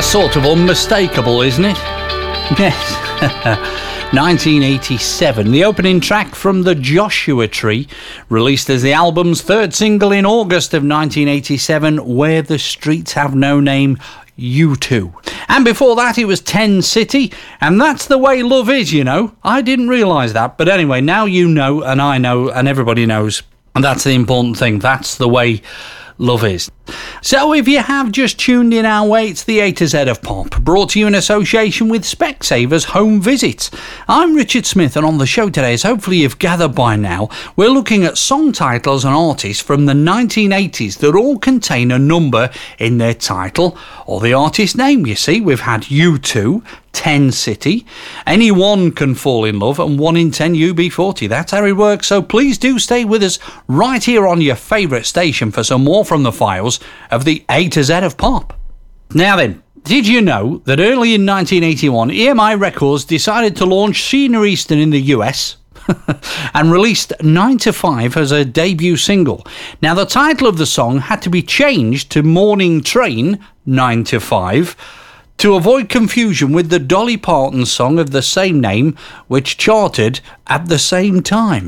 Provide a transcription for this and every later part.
Sort of unmistakable, isn't it? Yes. 1987, the opening track from the Joshua Tree, released as the album's third single in August of 1987, Where the Streets Have No Name, U2. And before that, it was 10 City, and That's the Way Love Is, you know. I didn't realise that, but anyway, now you know, and I know, and everybody knows, and that's the important thing. That's the way love is. So if you have just tuned in our way, it's the A to Z of Pop, brought to you in association with Specsavers Home Visits. I'm Richard Smith, and on the show today, as hopefully you've gathered by now, we're looking at song titles and artists from the 1980s that all contain a number in their title or the artist name. You see, we've had U2, 10 City, Anyone Can Fall in Love, and 1 in 10 UB40. That's how it works, so please do stay with us right here on your favourite station for some more from the files of the A to Z of Pop. Now then, did you know that early in 1981, EMI Records decided to launch Sheena Easton in the US and released 9 to 5 as a debut single? Now, the title of the song had to be changed to Morning Train 9 to 5 to avoid confusion with the Dolly Parton song of the same name, which charted at the same time.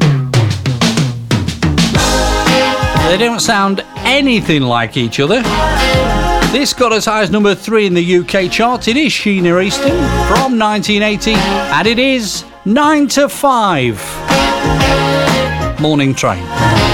They don't sound anything like each other. This got as high as number 3 in the UK charts. It is Sheena Easton from 1980, and it is 9 to 5. Morning Train.